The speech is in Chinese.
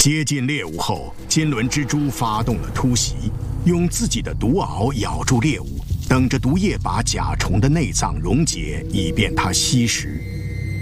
接近猎物后，金轮蜘蛛发动了突袭，用自己的毒螯咬住猎物，等着毒液把甲虫的内脏溶解，以便它吸食。